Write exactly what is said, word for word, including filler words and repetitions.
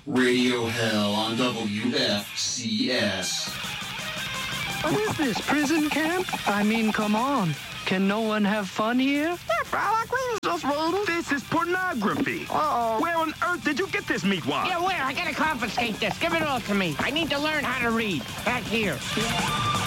Radio Hell on W F C S. What is this, prison camp? I mean, come on. Can no one have fun here? Yeah, Frolic, we was just waiting. This is pornography. Uh-oh. Where on earth did you get this meat wad? Yeah, where? I gotta confiscate this. Give it all to me. I need to learn how to read. Back here.